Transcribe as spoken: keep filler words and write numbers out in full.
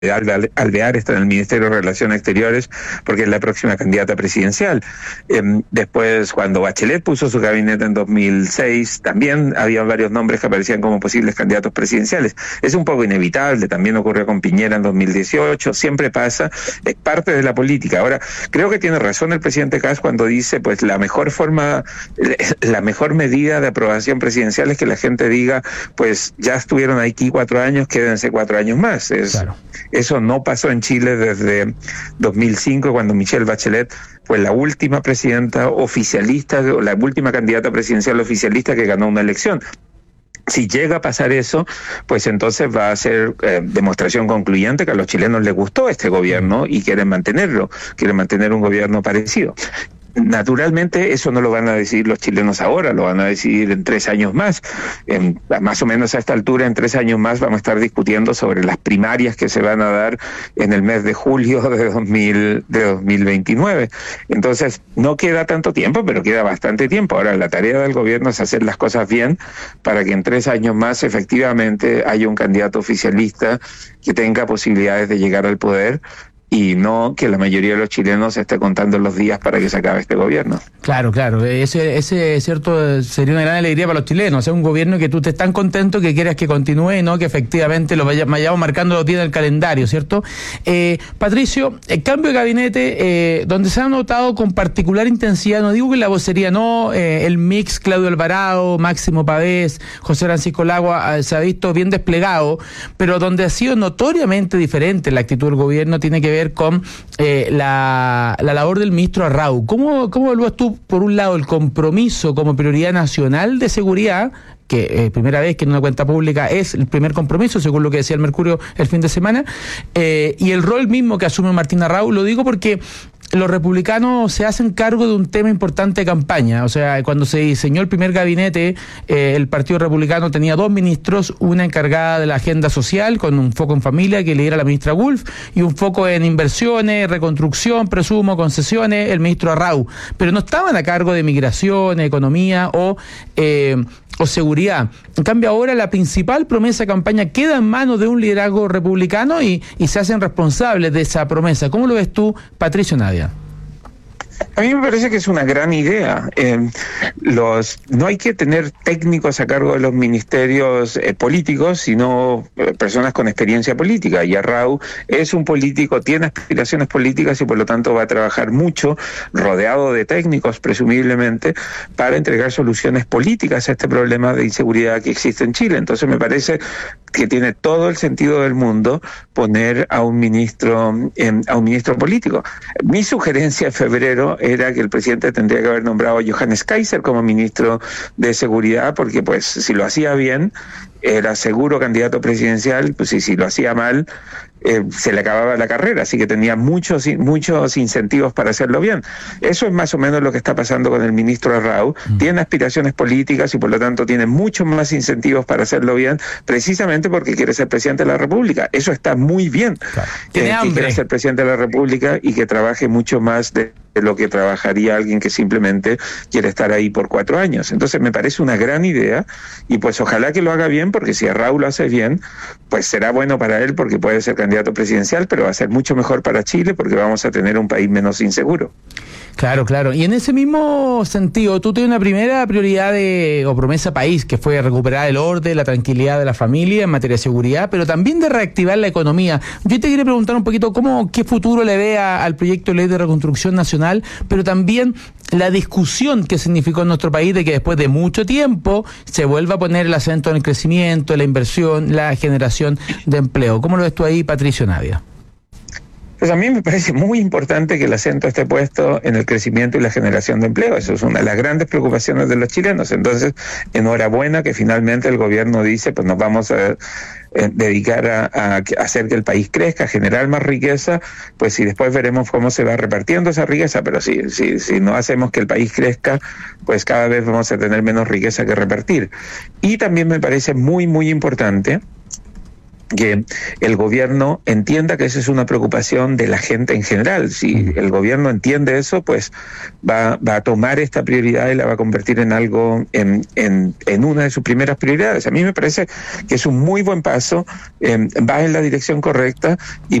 Alvear está en el Ministerio de Relaciones Exteriores porque es la próxima candidata presidencial. Eh, después, cuando Bachelet puso su gabinete en dos mil seis, también había varios nombres que aparecían como posibles candidatos presidenciales. Es un poco inevitable, también ocurrió con Piñera en dos mil dieciocho, siempre pasa, es parte de la política. Ahora, creo que tiene razón el presidente Kast cuando dice, pues la mejor forma, la mejor medida de aprobación presidencial es que la gente diga, pues ya estuvieron aquí cuatro años, quédense cuatro años más. Es, claro. Eso no pasó en Chile desde dos mil cinco, cuando Michelle Bachelet fue la última presidenta oficialista, o la última candidata presidencial oficialista que ganó una elección. Si llega a pasar eso, pues entonces va a ser eh, demostración concluyente que a los chilenos les gustó este gobierno y quieren mantenerlo, quieren mantener un gobierno parecido. Naturalmente eso no lo van a decidir los chilenos ahora, lo van a decidir en tres años más. En, más o menos a esta altura, en tres años más, vamos a estar discutiendo sobre las primarias que se van a dar en el mes de julio de, dos mil, de dos mil veintinueve. Entonces, no queda tanto tiempo, pero queda bastante tiempo. Ahora, la tarea del gobierno es hacer las cosas bien para que en tres años más efectivamente haya un candidato oficialista que tenga posibilidades de llegar al poder, y no que la mayoría de los chilenos esté contando los días para que se acabe este gobierno. Claro, claro, ese, ese cierto sería una gran alegría para los chilenos, o sea, un gobierno que tú estés tan contento que quieras que continúe y no que efectivamente lo vaya, vayamos marcando los días del calendario, ¿cierto? Eh, Patricio, el cambio de gabinete, eh, donde se ha notado con particular intensidad, no digo que la vocería no, eh, el mix Claudio Alvarado, Máximo Pavés, José Francisco Lagua, eh, se ha visto bien desplegado, pero donde ha sido notoriamente diferente la actitud del gobierno tiene que ver con eh, la, la labor del ministro Arrau. ¿Cómo, cómo evalúas tú, por un lado, el compromiso como prioridad nacional de seguridad, que eh, primera vez que en una cuenta pública es el primer compromiso, según lo que decía el Mercurio el fin de semana, eh, y el rol mismo que asume Martín Arrau? Lo digo porque los republicanos se hacen cargo de un tema importante de campaña. O sea, cuando se diseñó el primer gabinete, eh, el Partido Republicano tenía dos ministros, una encargada de la agenda social, con un foco en familia, que lidera la ministra Wolf, y un foco en inversiones, reconstrucción, presumo, concesiones, el ministro Arrau. Pero no estaban a cargo de migración, economía o... Eh, o seguridad. En cambio, ahora la principal promesa de campaña queda en manos de un liderazgo republicano y, y se hacen responsables de esa promesa. ¿Cómo lo ves tú, Patricio Navia? A mí me parece que es una gran idea. Eh, los no hay que tener técnicos a cargo de los ministerios eh, políticos, sino eh, personas con experiencia política. Y Arrau es un político, tiene aspiraciones políticas y por lo tanto va a trabajar mucho, rodeado de técnicos presumiblemente, para entregar soluciones políticas a este problema de inseguridad que existe en Chile. Entonces me parece que tiene todo el sentido del mundo poner a un ministro, eh, a un ministro político. Mi sugerencia en febrero era que el presidente tendría que haber nombrado a Johannes Kaiser como ministro de Seguridad, porque pues si lo hacía bien, era seguro candidato presidencial, pues y si lo hacía mal, eh, se le acababa la carrera, así que tenía muchos muchos incentivos para hacerlo bien. Eso es más o menos lo que está pasando con el ministro Arrau. Mm. Tiene aspiraciones políticas y por lo tanto tiene muchos más incentivos para hacerlo bien, precisamente porque quiere ser presidente de la República. Eso está muy bien. Claro. Tiene eh, hambre. Que quiere ser presidente de la República y que trabaje mucho más de de lo que trabajaría alguien que simplemente quiere estar ahí por cuatro años. Entonces me parece una gran idea y pues ojalá que lo haga bien, porque si Arrau lo hace bien, pues será bueno para él porque puede ser candidato presidencial, pero va a ser mucho mejor para Chile porque vamos a tener un país menos inseguro. Claro, claro. Y en ese mismo sentido, tú tienes una primera prioridad de, o promesa país, que fue recuperar el orden, la tranquilidad de la familia en materia de seguridad, pero también de reactivar la economía. Yo te quería preguntar un poquito cómo, qué futuro le ve a, al proyecto de ley de reconstrucción nacional, pero también la discusión que significó en nuestro país de que después de mucho tiempo se vuelva a poner el acento en el crecimiento, la inversión, la generación de empleo. ¿Cómo lo ves tú ahí, Patricio Navia? Pues a mí me parece muy importante que el acento esté puesto en el crecimiento y la generación de empleo. Eso es una de las grandes preocupaciones de los chilenos. Entonces, enhorabuena que finalmente el gobierno dice, pues nos vamos a eh, dedicar a, a, a hacer que el país crezca, a generar más riqueza, pues y después veremos cómo se va repartiendo esa riqueza. Pero si, si, si no hacemos que el país crezca, pues cada vez vamos a tener menos riqueza que repartir. Y también me parece muy, muy importante que el gobierno entienda que esa es una preocupación de la gente en general. Si el gobierno entiende eso, pues va, va a tomar esta prioridad y la va a convertir en algo, en, en, en una de sus primeras prioridades. A mí me parece que es un muy buen paso, eh, va en la dirección correcta y